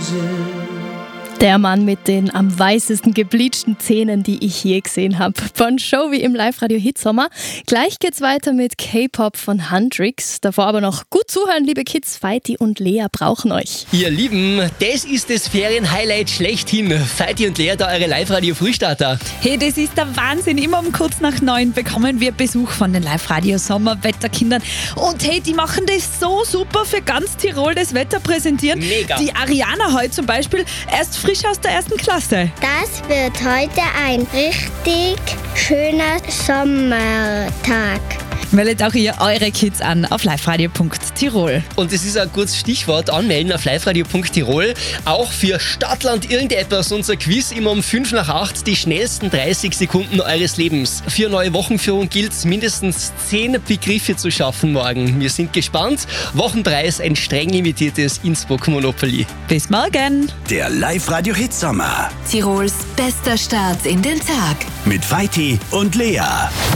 Der Mann mit den am weißesten gebleachten Zähnen, die ich je gesehen habe. Von Jovi im Live-Radio Hitsommer. Gleich geht's weiter mit K-Pop von Handrix. Davor aber noch gut zuhören, liebe Kids. Feiti und Lea brauchen euch. Ihr Lieben, das ist das Ferienhighlight schlechthin. Feiti und Lea, da eure Live-Radio-Frühstarter. Hey, das ist der Wahnsinn. Immer um kurz nach 9 bekommen wir Besuch von den Live-Radio-Sommerwetterkindern. Und hey, die machen das so super für ganz Tirol, das Wetter präsentieren. Mega. Die Ariana heute zum Beispiel, erst frisch aus der 1. Klasse. Das wird heute ein richtig schöner Sommertag. Meldet auch ihr eure Kids an auf liveradio.tirol. Und das ist ein gutes Stichwort, anmelden auf liveradio.tirol. Auch für Stadtland irgendetwas, unser Quiz immer um 5 nach 8, die schnellsten 30 Sekunden eures Lebens. Für neue Wochenführung gilt es, mindestens 10 Begriffe zu schaffen morgen. Wir sind gespannt. Wochenpreis, ein streng limitiertes Innsbruck Monopoly. Bis morgen. Der Live-Radio Hitsommer Tirols bester Start in den Tag. mit Feiti und Lea.